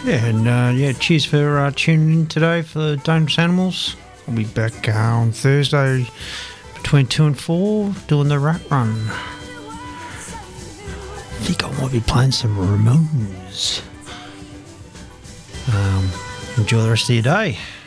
Yeah, and cheers for tuning in today for Dangerous Animals. I'll be back on Thursday between 2 and 4 doing the rap run. I think I might be playing some Ramones. Enjoy the rest of your day.